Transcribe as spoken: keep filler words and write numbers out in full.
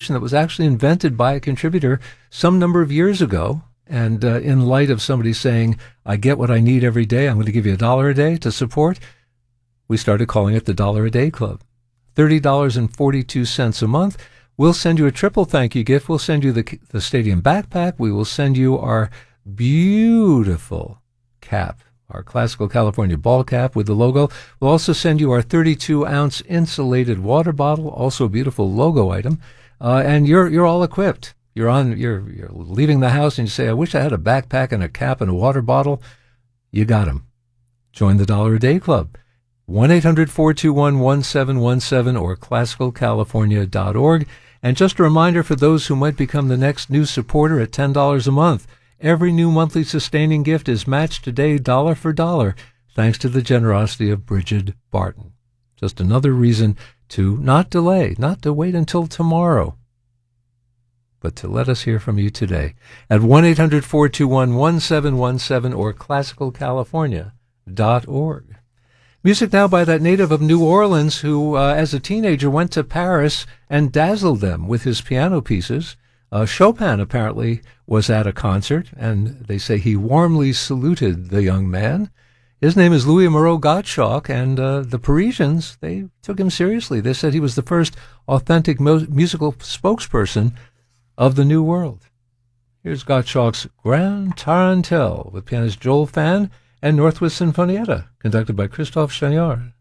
organization that was actually invented by a contributor some number of years ago. And uh, in light of somebody saying, I get what I need every day, I'm going to give you a dollar a day to support, we started calling it the Dollar a Day Club. thirty dollars and forty-two cents a month. We'll send you a triple thank you gift. We'll send you the, the stadium backpack. We will send you our beautiful cap, our classical California ball cap with the logo. We'll also send you our thirty-two ounce insulated water bottle, also a beautiful logo item. Uh, and you're you're all equipped. You're on. You're you're leaving the house and you say, I wish I had a backpack and a cap and a water bottle. You got them. Join the Dollar a Day Club. one eight hundred four two one one seven one seven or classical california dot org. And just a reminder for those who might become the next new supporter at ten dollars a month, every new monthly sustaining gift is matched today dollar for dollar, thanks to the generosity of Bridget Barton. Just another reason to not delay, not to wait until tomorrow, but to let us hear from you today at one eight hundred four two one one seven one seven or classical california dot org. Music now by that native of New Orleans who, uh, as a teenager, went to Paris and dazzled them with his piano pieces. Uh, Chopin apparently was at a concert, and they say he warmly saluted the young man. His name is Louis Moreau Gottschalk, and uh, the Parisians, they took him seriously. They said he was the first authentic mu- musical spokesperson of the New World. Here's Gottschalk's Grand Tarantelle with pianist Joel Fan and Northwest Sinfonietta, conducted by Christophe Chagnard.